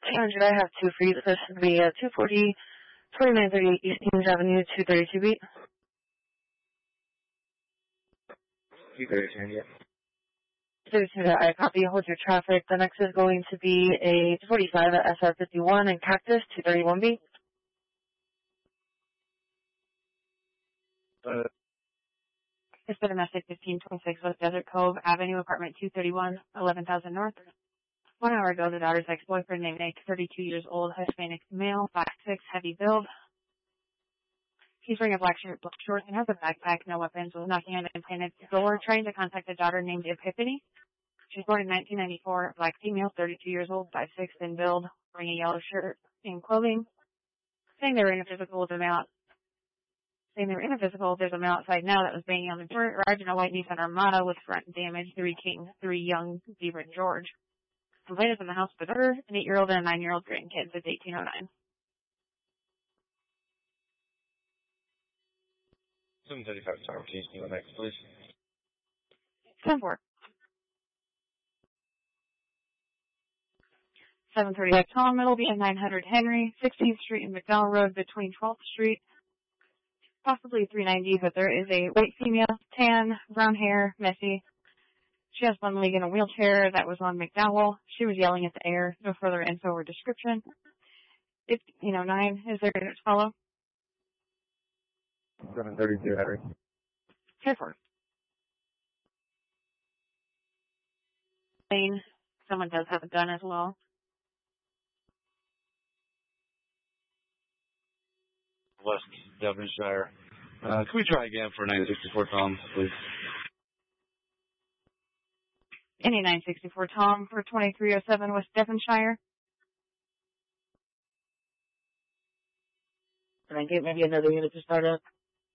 200, I have two for you. The first would be 240, 2938 East Kings Avenue, 232 beat. 232, yeah. 32, I copy, hold your traffic. The next is going to be a 245 at SR51 and Cactus, 231 beat. It's the domestic 1526 West Desert Cove Avenue, apartment 231, 11,000 North. 1 hour ago, the daughter's ex-boyfriend named Nate, 32 years old, Hispanic male, 5'6", heavy build. He's wearing a black shirt, black shorts, and has a backpack, no weapons, was knocking on the painted door, trying to contact a daughter named Epiphany. She was born in 1994, black female, 32 years old, 5'6", thin build, wearing a yellow shirt and clothing. Saying they were in a physical with a male there's a male outside now that was banging on the door, arrived in a white Nissan Armada with front damage, 3 young, Zebra and George. Complainants in the house with a daughter, an 8-year-old and a 9-year-old grandkids. It's 1809. 735 Tower, can you speak on next, please? 10-4. 730 Tom, it'll be at 900 Henry, 16th Street and McDowell Road between 12th Street. Possibly 390, but there is a white female, tan, brown hair, messy. She has one leg in a wheelchair that was on McDowell. She was yelling at the air. No further info or description. 9, is there to follow? 732 Henry. 10-4. Someone does have a gun as well. West Devonshire. Can we try again for 964 Tom, please? Any 964 Tom for 2307 West Devonshire. Can I get maybe another unit to start up?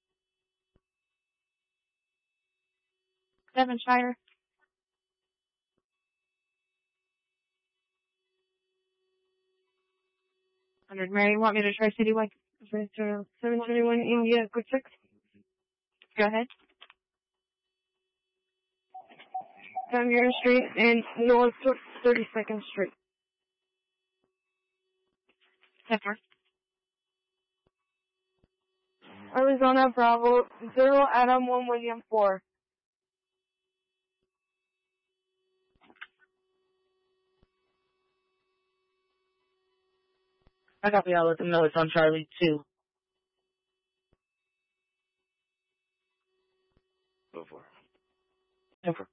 Devonshire. 100 Mary, you want me to try citywide? 721 India, quick check. Go ahead. Down Street and North 32nd Street. 10-4. Arizona Bravo 0 Adam 1 William 4. I copy, I'll let them know it's on Charlie 2. Go for it. 10-4.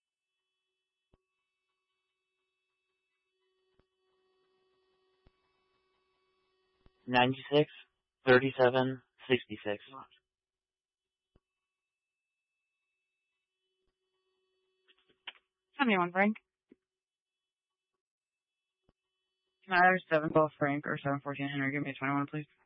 96, 37, 66. 71 Frank. 712 Frank or 714 Henry. Give me a 21, please.